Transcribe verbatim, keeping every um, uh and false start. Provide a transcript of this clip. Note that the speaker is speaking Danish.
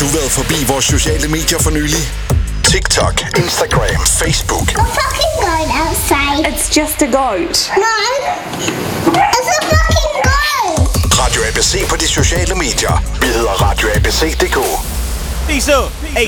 du været forbi vores sociale medier for nylig? TikTok, Instagram, Facebook. A fucking goat outside. It's just a goat. No, it's a fucking goat. Radio A B C på de sociale medier. Vi hedder Radio A B C punktum d k. Peace up.